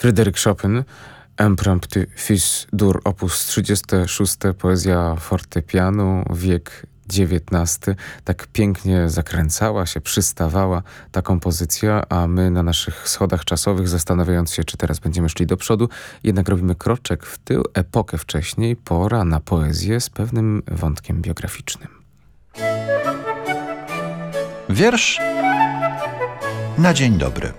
Fryderyk Chopin, Impromptu Fils dur op. 36, poezja fortepianu, wiek XIX. Tak pięknie zakręcała się, przystawała ta kompozycja, a my na naszych schodach czasowych, zastanawiając się, czy teraz będziemy szli do przodu, jednak robimy kroczek w tył, epokę wcześniej, pora na poezję z pewnym wątkiem biograficznym. Wiersz na dzień dobry.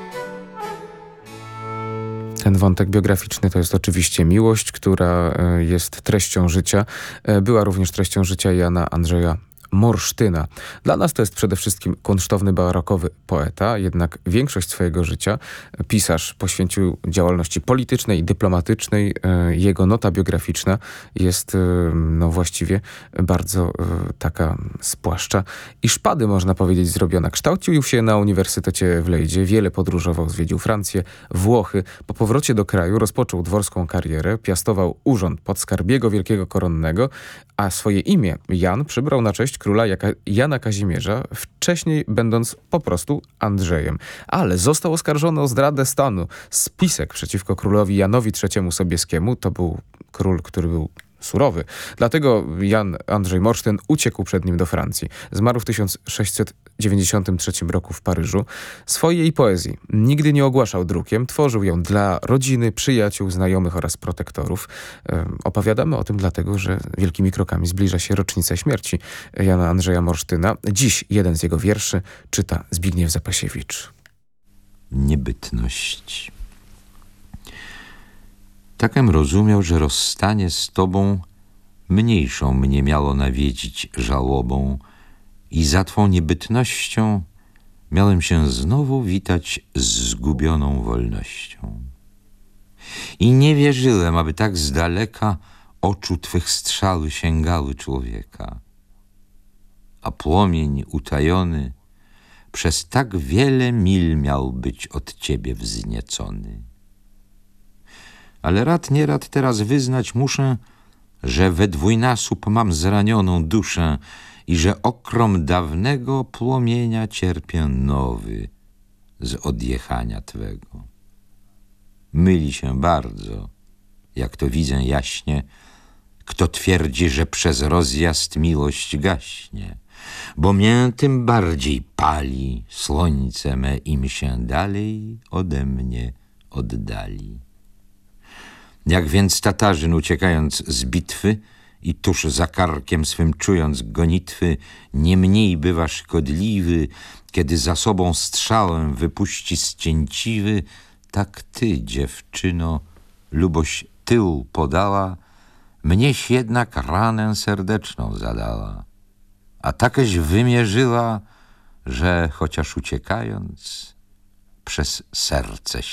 Ten wątek biograficzny to jest oczywiście miłość, która jest treścią życia. Była również treścią życia Jana Andrzeja Morsztyna. Dla nas to jest przede wszystkim kunsztowny barokowy poeta, jednak większość swojego życia pisarz poświęcił działalności politycznej i dyplomatycznej. Jego nota biograficzna jest właściwie bardzo taka z płaszcza i szpady, można powiedzieć, zrobiona. Kształcił się na Uniwersytecie w Lejdzie, wiele podróżował, zwiedził Francję, Włochy. Po powrocie do kraju rozpoczął dworską karierę, piastował urząd podskarbiego wielkiego koronnego, a swoje imię Jan przybrał na cześć króla Jana Kazimierza, wcześniej będąc po prostu Andrzejem. Ale został oskarżony o zdradę stanu. Spisek przeciwko królowi Janowi III Sobieskiemu, to był król, który był surowy. Dlatego Jan Andrzej Morsztyn uciekł przed nim do Francji. Zmarł w 1693 roku w Paryżu. Swojej poezji nigdy nie ogłaszał drukiem, tworzył ją dla rodziny, przyjaciół, znajomych oraz protektorów. Opowiadamy o tym dlatego, że wielkimi krokami zbliża się rocznica śmierci Jana Andrzeja Morsztyna. Dziś jeden z jego wierszy czyta Zbigniew Zapasiewicz. Niebytność. Takem rozumiał, że rozstanie z tobą mniejszą mnie miało nawiedzić żałobą i za twą niebytnością miałem się znowu witać z zgubioną wolnością. I nie wierzyłem, aby tak z daleka oczu twych strzały sięgały człowieka. A płomień utajony przez tak wiele mil miał być od ciebie wzniecony. Ale rad nierad teraz wyznać muszę, że we dwójnasób mam zranioną duszę i że okrom dawnego płomienia cierpię nowy z odjechania twego. Myli się bardzo, jak to widzę jaśnie, kto twierdzi, że przez rozjazd miłość gaśnie, bo mię tym bardziej pali słońce me, im się dalej ode mnie oddali. Jak więc Tatarzyn, uciekając z bitwy i tuż za karkiem swym czując gonitwy, nie mniej bywa szkodliwy, kiedy za sobą strzałę wypuści zcięciwy, tak ty, dziewczyno, lubość tył podała, mnieś jednak ranę serdeczną zadała, a takeś wymierzyła, że chociaż uciekając, przez serce